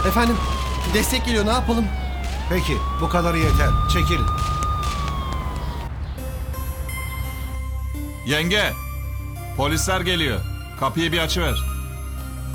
Efendim, destek geliyor, ne yapalım? Peki, bu kadarı yeter. Çekil. Yenge, polisler geliyor. Kapıyı bir açıver.